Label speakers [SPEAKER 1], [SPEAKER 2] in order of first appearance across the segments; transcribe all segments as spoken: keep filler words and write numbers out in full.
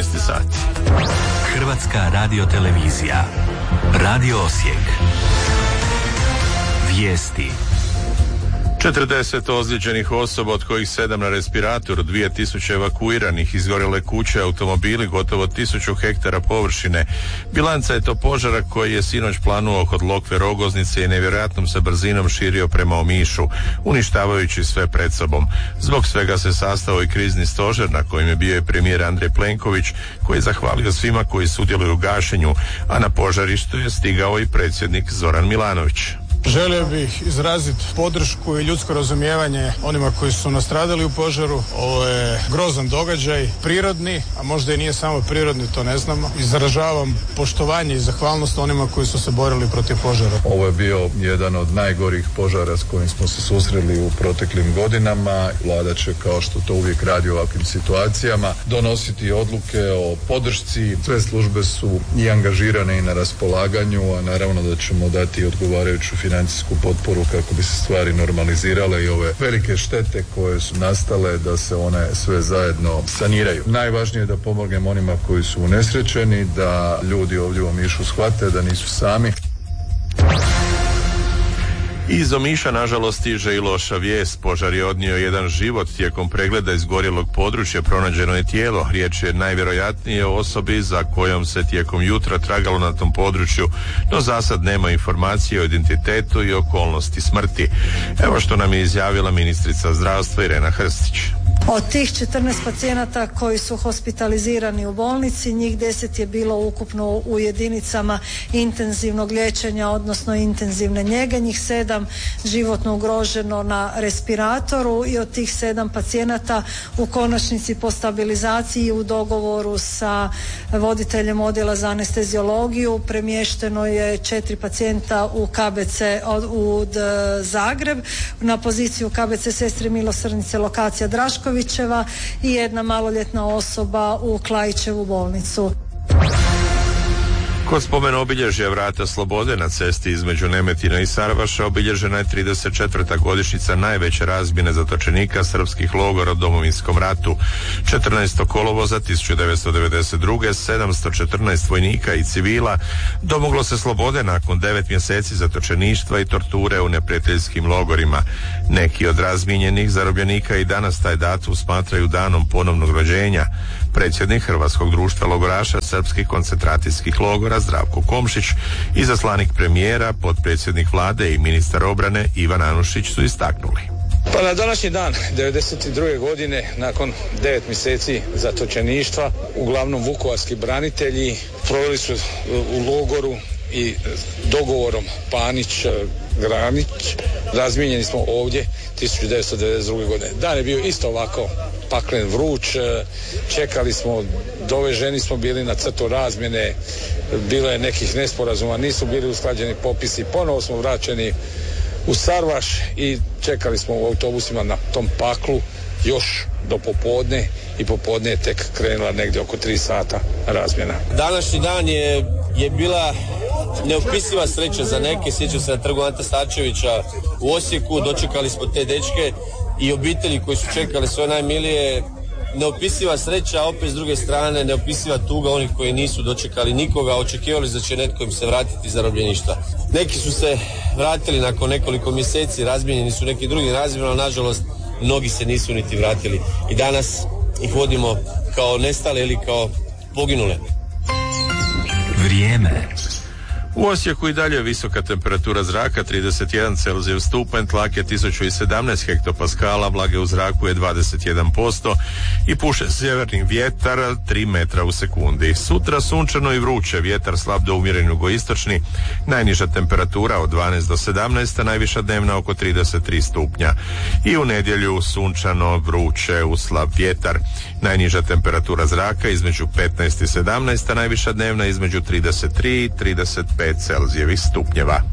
[SPEAKER 1] šesnaest sati.
[SPEAKER 2] Hrvatska radiotelevizija. Radio Osijek. Vijesti.
[SPEAKER 1] četrdeset ozlijeđenih osoba, od kojih sedam na respiratoru, dvije tisuće evakuiranih, izgorjele kuće, automobili, gotovo tisuću hektara površine. Bilanca je to požara koji je sinoć planuo kod Lokve Rogoznice i nevjerojatnom se brzinom širio prema Omišu, uništavajući sve pred sobom. Zbog svega se sastao i krizni stožer na kojem je bio i premijer Andrej Plenković, koji je zahvalio svima koji sudjeluju u gašenju, a na požarištu je stigao i predsjednik Zoran Milanović.
[SPEAKER 3] Želio bih izraziti podršku i ljudsko razumijevanje onima koji su nastradali u požaru. Ovo je grozan događaj, prirodni, a možda i nije samo prirodni, to ne znamo. Izražavam poštovanje i zahvalnost onima koji su se borili protiv požara.
[SPEAKER 4] Ovo je bio jedan od najgorih požara s kojim smo se susreli u proteklim godinama. Vlada će, kao što to uvijek radi u ovakvim situacijama, donositi odluke o podršci. Sve službe su i angažirane i na raspolaganju, a naravno da ćemo dati odgovarajuću financijsku potporu kako bi se stvari normalizirale i ove velike štete koje su nastale da se one sve zajedno saniraju. Najvažnije je da pomognemo onima koji su unesrećeni, da ljudi ovdje u Omišu shvate da nisu sami.
[SPEAKER 1] Iz Omiša, nažalost, stiže i loša vijest. Požar je odnio jedan život. Tijekom pregleda izgorjelog područja pronađeno je tijelo. Riječ je najvjerojatnije o osobi za kojom se tijekom jutra tragalo na tom području, no za sad nema informacije o identitetu i okolnosti smrti. Evo što nam je izjavila ministrica zdravstva Irena Hrstić.
[SPEAKER 5] Od tih četrnaest pacijenata koji su hospitalizirani u bolnici, njih deset je bilo ukupno u jedinicama intenzivnog liječenja, odnosno intenzivne njege, njih sedam životno ugroženo na respiratoru i od tih sedam pacijenata u konačnici po stabilizaciji u dogovoru sa voditeljem odjela za anesteziologiju premješteno je četiri pacijenta u K B C u Zagreb, na poziciju K B C Sestre milosrdnice lokacija Draškovićeva i jedna maloljetna osoba u Klaićevu bolnicu.
[SPEAKER 1] Kod spomen obilježja Vrata slobode na cesti između Nemetina i Sarvaša obilježena je trideset četvrta godišnjica najveće razbijene zatočenika srpskih logora u Domovinskom ratu. četrnaestog kolovoza tisuću devetsto devedeset druge sedamsto četrnaest vojnika i civila domoglo se slobode nakon devet mjeseci zatočeništva i torture u neprijateljskim logorima. Neki od razmijenjenih zarobljenika i danas taj datum smatraju danom ponovnog rođenja. Predsjednik Hrvatskog društva logoraša srpskih koncentracijskih logora Zdravko Komšić, izaslanik premijera, potpredsjednik vlade i ministar obrane Ivan Anušić su istaknuli.
[SPEAKER 6] Pa na današnji dan devedeset druge godine, nakon devet mjeseci zatočeništva, uglavnom vukovarski branitelji proveli su u logoru i dogovorom Panić, Granić, razmijenjeni smo ovdje tisuću devetsto devedeset druge godine. Dan je bio isto ovako paklen, vruć, čekali smo, doveženi smo bili na crtu razmjene, bilo je nekih nesporazuma, nisu bili usklađeni popisi, ponovo smo vraćeni u Sarvaš i čekali smo u autobusima na tom paklu još do popodne i popodne je tek krenula negdje oko tri sata razmjena.
[SPEAKER 7] Današnji dan je, je bila neopisiva sreća za neke. Sjećam se na trgu Ante Starčevića u Osijeku, dočekali smo te dečke i obitelji koji su čekali svoje najmilije. Neopisiva sreća, a opet s druge strane neopisiva tuga onih koji nisu dočekali nikoga, očekivali da će netko im se vratiti iz zarobljeništva. Neki su se vratili nakon nekoliko mjeseci, razmijenjeni su neki drugi razmjeni, ali nažalost mnogi se nisu niti vratili i danas ih vodimo kao nestale ili kao poginule.
[SPEAKER 2] Vrijeme.
[SPEAKER 1] U Osijeku i dalje visoka temperatura zraka, trideset jedan Celzijeva stupanj, tlak je tisuću sedamnaest hektopaskala, vlage u zraku je dvadeset jedan posto i puše sjeverni vjetar tri metra u sekundi. Sutra sunčano i vruće, vjetar slab do umjeren jugoistočni, najniža temperatura od dvanaest do sedamnaest, a najviša dnevna oko trideset tri stupnja. I u nedjelju sunčano, vruće, uz slab vjetar, najniža temperatura zraka između petnaest i sedamnaest, a najviša dnevna između trideset tri i trideset pet Celzijevih stupnjeva.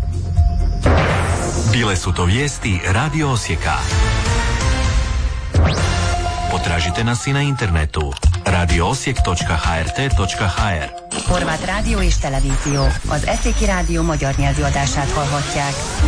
[SPEAKER 2] Bile su to vijesti Radio Osijeka. Potražite nas i na internetu radioosijek točka h r t točka h r.
[SPEAKER 8] Horvát rádió és televízió. Az Eszéki Rádió magyar nyelvű adását hallhatják.